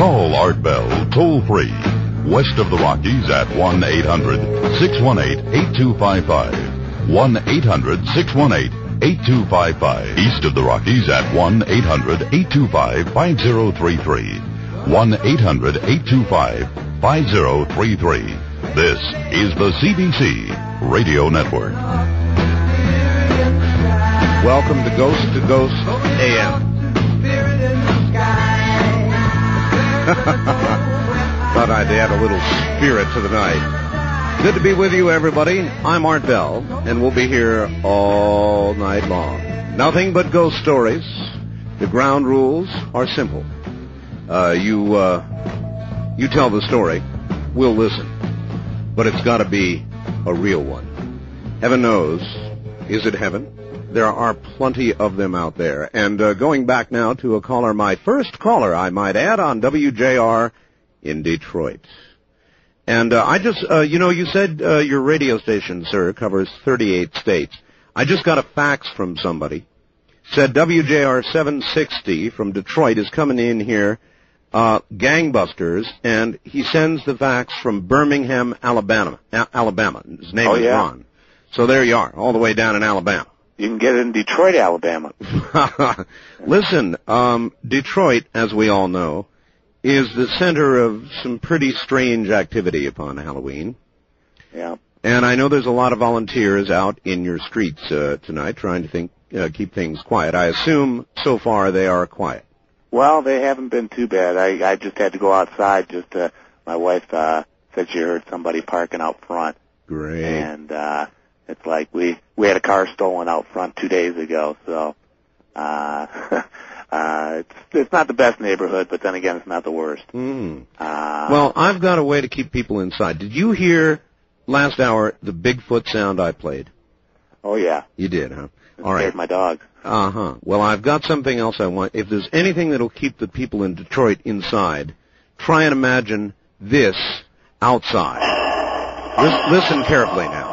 Call Art Bell toll-free, west of the Rockies at 1-800-618-8255. 1-800-618-8255. East of the Rockies at 1-800-825-5033. 1-800-825-5033. This is the CBC Radio Network. Welcome to Ghost AM. Thought I'd add a little spirit to the night. Good to be with you, everybody. I'm Art Bell, and we'll be here all night long. Nothing but ghost stories. The ground rules are simple. You tell the story, we'll listen. But it's got to be a real one. Heaven knows, is it heaven? There are plenty of them out there. And going back now to a caller, my first caller, I might add, on WJR in Detroit. And I just, you said your radio station, sir, covers 38 states. I just got a fax from somebody. Said WJR 760 from Detroit is coming in here, gangbusters, and he sends the fax from Birmingham, Alabama. His name is Ron. So there you are, all the way down in Alabama. You can get it in Detroit, Alabama. Listen, Detroit, as we all know, is the center of some pretty strange activity upon Halloween. Yeah. And I know there's a lot of volunteers out in your streets tonight trying to keep things quiet. I assume so far they are quiet. Well, they haven't been too bad. I just had to go outside. My wife said she heard somebody parking out front. Great. And it's like we had a car stolen out front 2 days ago, so it's not the best neighborhood, but then again, it's not the worst. Well, I've got a way to keep people inside. Did you hear last hour the Bigfoot sound I played? Oh, yeah. You did, huh? All right. My dog. Uh-huh. Well, I've got something else I want. If there's anything that'll keep the people in Detroit inside, try and imagine this outside. Listen carefully now.